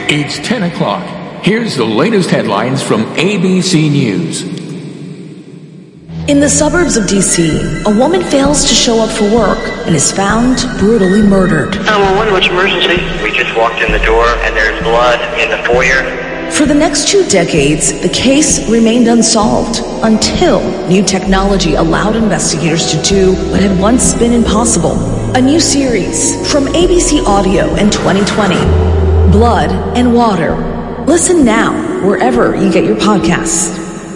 It's 10 o'clock. Here's the latest headlines from ABC News. In the suburbs of D.C., a woman fails to show up for work and is found brutally murdered. 911, what's emergency? We just walked in the door and there's blood in the foyer. For the next 2 decades, the case remained unsolved until new technology allowed investigators to do what had once been impossible. A new series from ABC Audio in 2020, Blood and Water. Listen now, wherever you get your podcasts.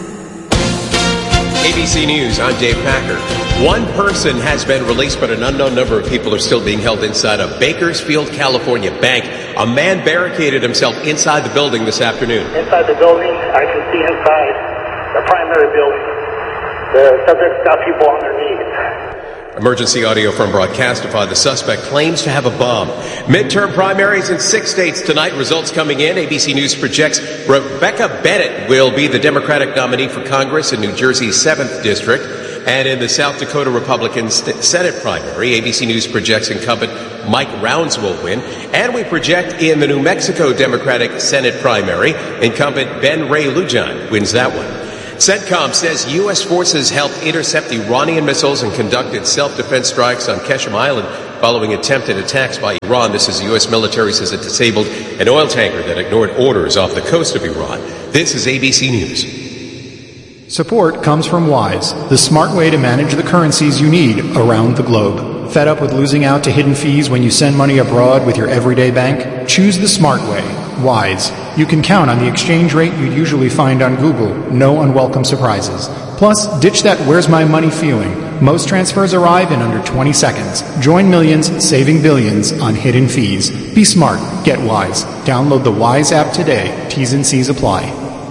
ABC News, I'm Dave Packer. One person has been released, but an unknown number of people are still being held inside a Bakersfield, California bank. A man barricaded himself inside the building this afternoon. Inside the building, I can see inside the primary building. The subject's got people on their knees. Emergency audio from Broadcastify. The suspect claims to have a bomb. Midterm primaries in 6 states tonight. Results coming in. ABC News projects Rebecca Bennett will be the Democratic nominee for Congress in New Jersey's 7th District. And in the South Dakota Republican Senate primary, ABC News projects incumbent Mike Rounds will win. And we project in the New Mexico Democratic Senate primary, incumbent Ben Ray Lujan wins that one. CENTCOM says U.S. forces helped intercept Iranian missiles and conducted self-defense strikes on Qeshm Island following attempted attacks by Iran. This is the U.S. military says it disabled an oil tanker that ignored orders off the coast of Iran. This is ABC News. Support comes from Wise, the smart way to manage the currencies you need around the globe. Fed up with losing out to hidden fees when you send money abroad with your everyday bank? Choose the smart way. Wise. You can count on the exchange rate you'd usually find on Google. No unwelcome surprises. Plus, ditch that where's my money feeling. Most transfers arrive in under 20 seconds. Join millions, saving billions on hidden fees. Be smart. Get Wise. Download the Wise app today. T's and C's apply.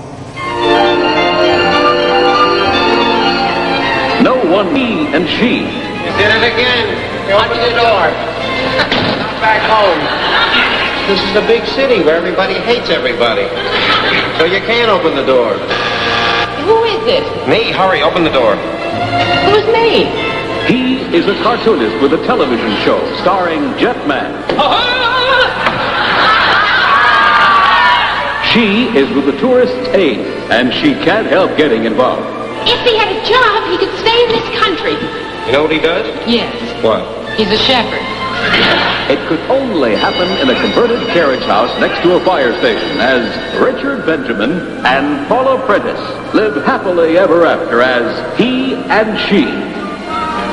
No one, he and she. You did it again. Open the door. Not back home. This is a big city where everybody hates everybody. So you can't open the door. Who is it? Me, hurry, open the door. Who's me? He is a cartoonist with a television show starring Jetman. She is with the Tourist's Aid, and she can't help getting involved. If he had a job, he could stay in this country. You know what he does? Yes. What? He's a shepherd. It could only happen in a converted carriage house next to a fire station as Richard Benjamin and Paula Prentice live happily ever after as he and she.